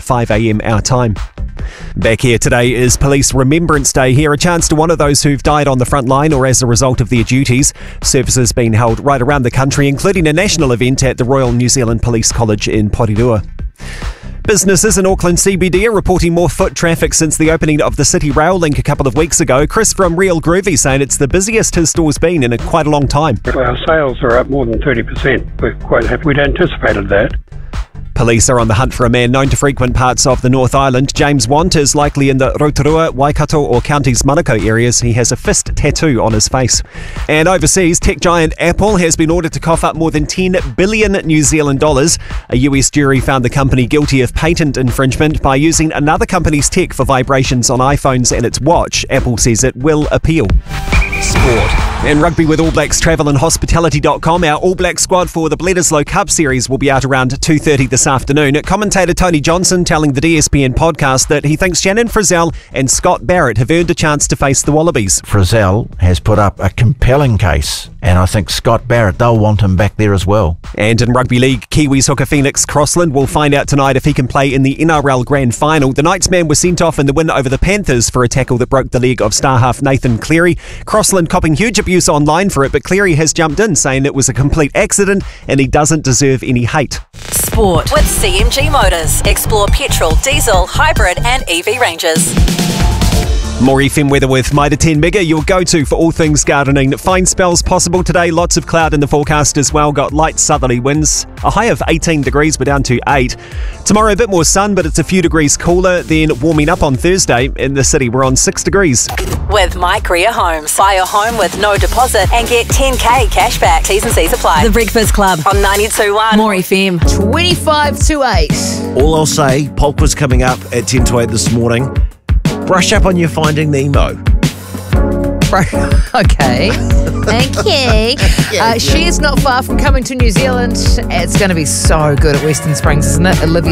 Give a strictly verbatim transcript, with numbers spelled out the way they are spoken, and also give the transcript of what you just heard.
five a m our time. Back here today is Police Remembrance Day. Here, a chance to honour those who've died on the front line or as a result of their duties. Services being held right around the country, including a national event at the Royal New Zealand Police College in Porirua. Businesses in Auckland C B D are reporting more foot traffic since the opening of the City Rail link a couple of weeks ago. Chris from Real Groovy saying it's the busiest his store's been in a quite a long time. Our sales are up more than thirty percent. We're quite happy. We'd anticipated that. Police are on the hunt for a man known to frequent parts of the North Island. James Want is likely in the Rotorua, Waikato or Counties Manukau areas. He has a fist tattoo on his face. And overseas, tech giant Apple has been ordered to cough up more than ten billion New Zealand dollars. A U S jury found the company guilty of patent infringement by using another company's tech for vibrations on iPhones and its watch. Apple says it will appeal. Sport. And rugby with All Blacks Travel and Hospitality dot com. Our All Black squad for the Bledisloe Cup series will be out around two thirty this afternoon. Commentator Tony Johnson telling the D S P N podcast that he thinks Shannon Frizzell and Scott Barrett have earned a chance to face the Wallabies. Frizzell has put up a compelling case, and I think Scott Barrett, they'll want him back there as well. And in Rugby League, Kiwis hooker Phoenix Crossland will find out tonight if he can play in the N R L Grand Final. The Knights man was sent off in the win over the Panthers for a tackle that broke the leg of star half Nathan Cleary. Crossland copping huge abuse online for it, but Cleary has jumped in saying it was a complete accident and he doesn't deserve any hate. Sport with C M G Motors. Explore petrol, diesel, hybrid and E V ranges. More F M weather with Mitre ten Mega, your go-to for all things gardening. Fine spells possible today, lots of cloud in the forecast as well. Got light southerly winds, a high of eighteen degrees, we're down to eight. Tomorrow a bit more sun, but it's a few degrees cooler. Then warming up on Thursday in the city, we're on six degrees. With My Korea Homes. Buy a home with no deposit and get ten K cash back. T's and C's apply. The Breakfast Club On ninety-two point one. More F M. twenty-five to eight. All I'll say, Polka's coming up at ten to eight this morning. Brush up on your Finding Nemo. Okay. Okay. Uh, she is not far from coming to New Zealand. It's going to be so good at Western Springs, isn't it? Olivia